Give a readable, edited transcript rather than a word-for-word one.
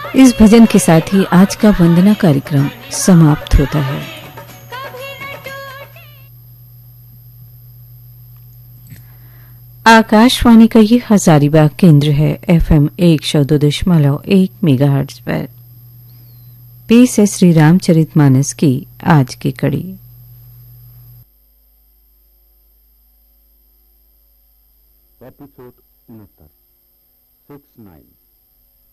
इस भजन के साथ ही आज का वंदना कार्यक्रम समाप्त होता है। आकाशवाणी का ये हजारीबाग केंद्र है। FM 102.1 मेगाहर्ट्ज पर पेश है श्री रामचरितमानस की आज की कड़ी। एपिसोड 69 69